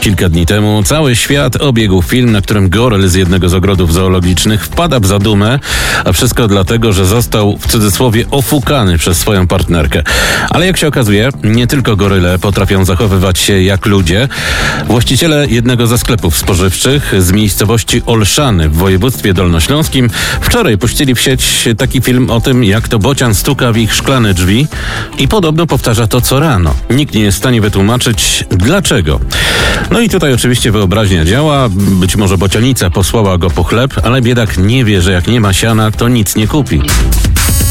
Kilka dni temu cały świat obiegł film, na którym goryl z jednego z ogrodów zoologicznych wpada w zadumę, a wszystko dlatego, że został w cudzysłowie ofukany przez swoją partnerkę. Ale jak się okazuje, nie tylko goryle potrafią zachowywać się jak ludzie. Właściciele jednego ze sklepów spożywczych z miejscowości Olszany w województwie dolnośląskim wczoraj puścili w sieć taki film o tym, jak to bocian stuka w ich szklane drzwi i podobno powtarza to co rano. Nikt nie jest w stanie wytłumaczyć dlaczego. No i tutaj oczywiście wyobraźnia działa. Być może bocianica posłała go po chleb, ale biedak nie wie, że jak nie ma siana, to nic nie kupi.